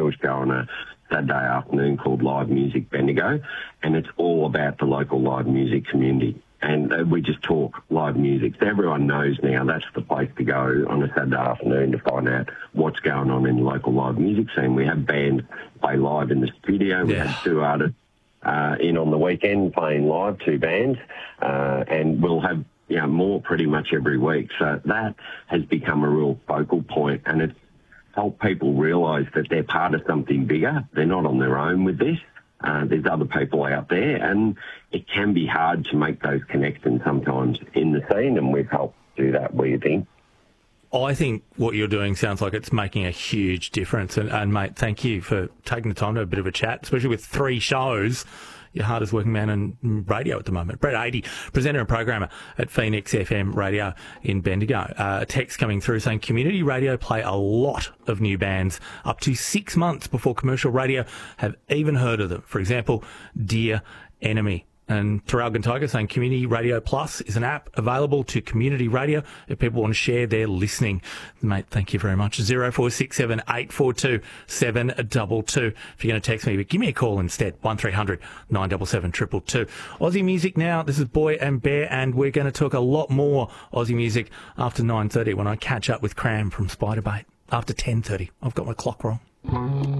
always go on a Saturday afternoon called Live Music Bendigo, and it's all about the local live music community. And we just talk live music. So everyone knows now that's the place to go on a Saturday afternoon to find out what's going on in the local live music scene. We have bands play live in the studio. We have 2 artists in on the weekend playing live, 2 bands, and we'll have more pretty much every week. So that has become a real focal point, and it's helped people realise that they're part of something bigger. They're not on their own with this. There's other people out there, and it can be hard to make those connections sometimes in the scene, and we've helped do that, what do you think? I think what you're doing sounds like it's making a huge difference. And mate, thank you for taking the time to have a bit of a chat, especially with 3 shows. Your hardest working man in radio at the moment. Brett Adey, presenter and programmer at Phoenix FM Radio in Bendigo. A text coming through saying community radio play a lot of new bands up to 6 months before commercial radio have even heard of them. For example, Dear Enemy. And Traralgon Tiger saying Community Radio Plus is an app available to community radio if people want to share their listening. Mate, thank you very much. 0467 842 722. If you're going to text me, but give me a call instead. 1300 977 222. Aussie music now. This is Boy and Bear, and we're going to talk a lot more Aussie music after 9:30 when I catch up with Cram from Spiderbait. After 10:30. I've got my clock wrong.